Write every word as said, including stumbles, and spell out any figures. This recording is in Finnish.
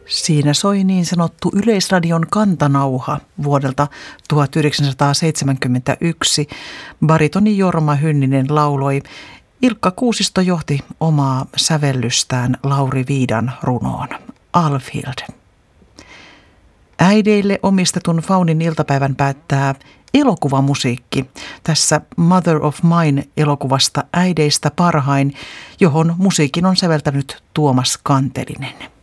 Siinä soi niin sanottu Yleisradion kantanauha vuodelta tuhatyhdeksänsataaseitsemänkymmentäyksi. Baritoni Jorma Hynninen lauloi. Ilkka Kuusisto johti omaa sävellystään Lauri Viidan runoon. Alfhild. Äideille omistetun Faunin iltapäivän päättää elokuvamusiikki. Tässä Mother of Mine -elokuvasta Äideistä parhain, johon musiikin on säveltänyt Tuomas Kantelinen.